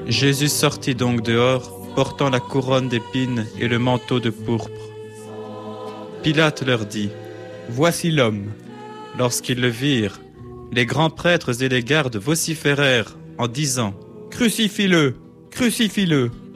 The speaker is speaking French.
Jésus sortit donc dehors, portant la couronne d'épines et le manteau de pourpre. Pilate leur dit : Voici l'homme. Lorsqu'ils le virent, les grands prêtres et les gardes vociférèrent en disant : Crucifie-le, crucifie-le.